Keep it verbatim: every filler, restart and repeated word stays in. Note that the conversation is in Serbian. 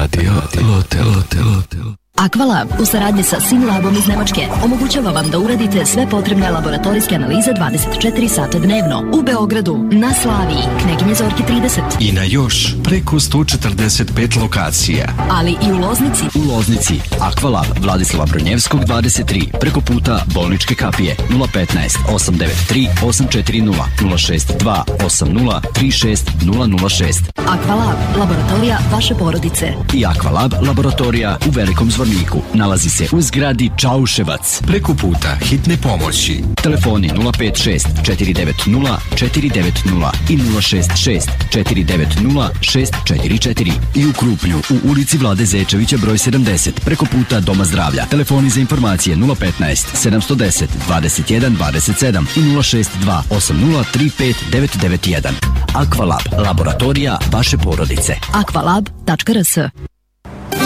Radio Lotel, Lotel, Lotel. Aqualab u saradnji sa Sinlabom iz Nemačke omogućava vam da uradite sve potrebne laboratorijske analize dvadeset četiri sata dnevno u Beogradu, na Slaviji, Kneginje Zorki trideset i na još preko sto četrdeset pet lokacija. Ali i u Loznici. U Loznici Aqualab Vladislava Brnjevskog dvadeset tri preko puta Bolničke kapije nula petnaest osam devet tri osam četiri nula nula šest dva osam nula tri šest nula nula šest. Aqualab, laboratorija vaše porodice. I Aqualab laboratorija u Velikom Zvorniku. Nalazi se u zgradi Čauševac. Preko puta hitne pomoći. Telefoni nula pet šest četiri devet nula četiri devet nula i nula šest šest četiri devet nula šest četiri četiri. I u Krupnju u ulici Vlade Zečevića broj sedamdeset preko puta Doma zdravlja. Telefoni za informacije nula petnaest sedamsto deset dvadeset jedan dvadeset sedam i nula šest dva osam nula tri pet devet devet jedan. Aqualab, laboratorija vaše porodice. aqualab tačka r s.